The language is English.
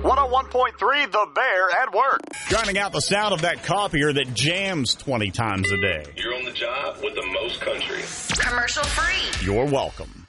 101.3 The Bear at work. Drowning out the sound of that copier that jams 20 times a day. You're on the job with the most country. Commercial free. You're welcome.